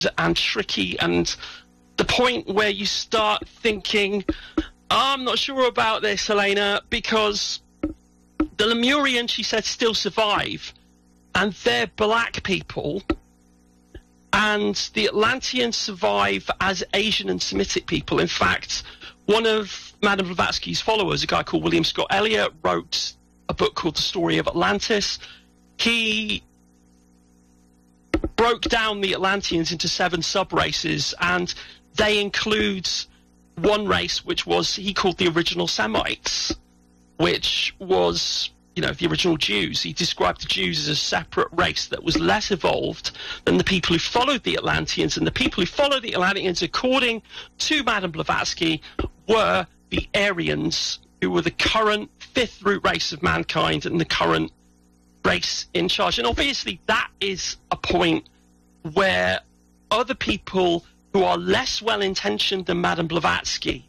and tricky, and the point where you start thinking, I'm not sure about this, Helena, because the Lemurians, she said, still survive, and they're black people, and the Atlanteans survive as Asian and Semitic people. In fact, one of Madame Blavatsky's followers, a guy called William Scott Elliott, wrote a book called The Story of Atlantis. He broke down the Atlanteans into 7 sub-races, and they include one race which was, he called the original Semites, which was, you know, the original Jews. He described the Jews as a separate race that was less evolved than the people who followed the Atlanteans, and the people who followed the Atlanteans, according to Madame Blavatsky, were the Aryans, who were the current 5th root race of mankind and the current race in charge. And obviously that is a point where other people who are less well-intentioned than Madame Blavatsky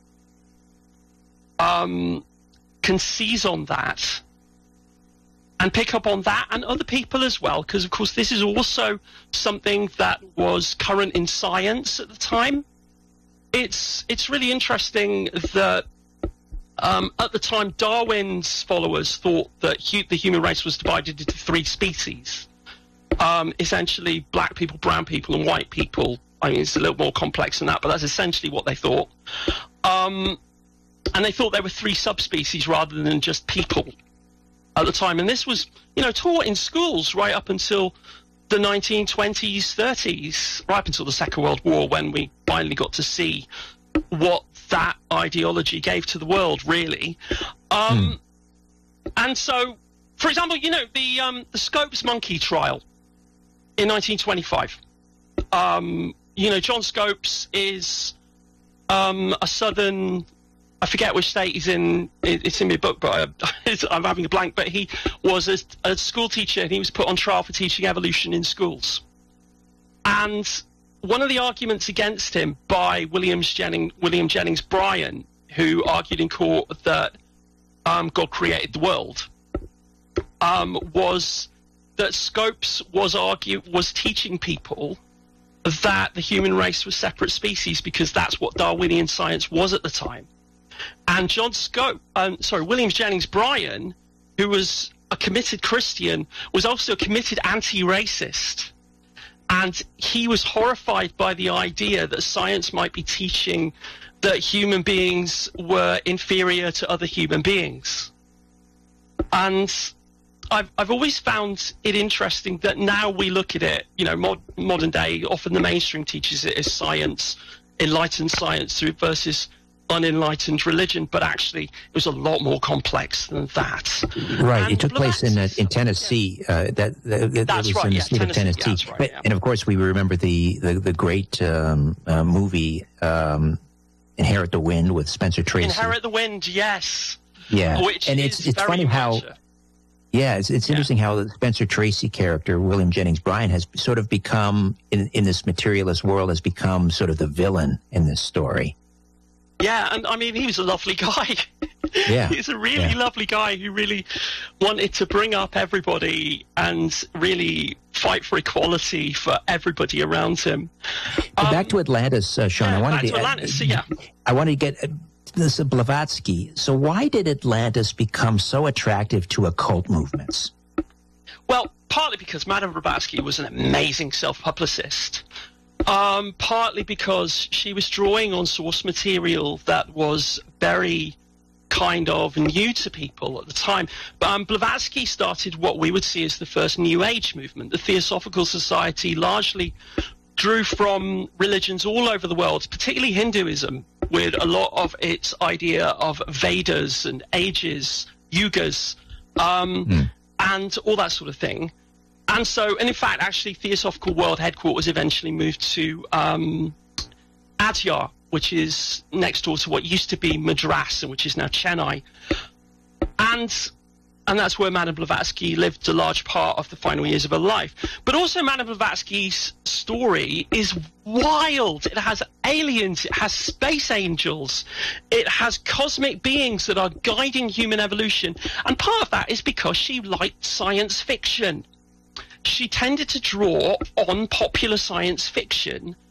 can seize on that and pick up on that, and other people as well, because of course this is also something that was current in science at the time. It's really interesting that at the time Darwin's followers thought that the human race was divided into 3 species, essentially black people, brown people, and white people. I mean, it's a little more complex than that, but that's essentially what they thought. And they thought there were 3 subspecies rather than just people at the time. And this was, you know, taught in schools right up until the 1920s, 30s, right up until the Second World War, when we finally got to see what that ideology gave to the world, really. And so, for example, you know, the Scopes monkey trial in 1925. You know, John Scopes is a southern, I forget which state he's in, it's in my book, but I'm having a blank, but he was a school teacher, and he was put on trial for teaching evolution in schools. And one of the arguments against him by William Jennings Bryan, who argued in court that God created the world, was that Scopes was teaching people that the human race was separate species, because that's what Darwinian science was at the time. And William Jennings Bryan, who was a committed Christian, was also a committed anti-racist. And he was horrified by the idea that science might be teaching that human beings were inferior to other human beings. And I've always found it interesting that now we look at it, you know, modern day, often the mainstream teaches it as science, enlightened science versus unenlightened religion, but actually it was a lot more complex than that. Right. And it took place in Tennessee. That was right, in the state of Tennessee. That's right, yeah. And of course, we remember the great movie Inherit the Wind with Spencer Tracy. Inherit the Wind, yes. Yeah, which and is it's funny how. Yeah, it's interesting how the Spencer Tracy character, William Jennings Bryan, has sort of become, in this materialist world, has become sort of the villain in this story. Yeah, and I mean, he was a lovely guy. Yeah. He's a really lovely guy who really wanted to bring up everybody and really fight for equality for everybody around him. Back to Atlantis, Sean. Yeah, I wanted back to Atlantis, I wanted to get this Blavatsky. So why did Atlantis become so attractive to occult movements? Well, partly because Madame Blavatsky was an amazing self-publicist. Partly because she was drawing on source material that was very kind of new to people at the time. But Blavatsky started what we would see as the first New Age movement. The Theosophical Society largely drew from religions all over the world, particularly Hinduism, with a lot of its idea of Vedas and ages, yugas, and all that sort of thing. And so, and in fact, actually, Theosophical World headquarters eventually moved to Adyar, which is next door to what used to be Madras and which is now Chennai. And that's where Madame Blavatsky lived a large part of the final years of her life. But also Madame Blavatsky's story is wild. It has aliens, it has space angels, it has cosmic beings that are guiding human evolution. And part of that is because she liked science fiction. she tended to draw on popular science fiction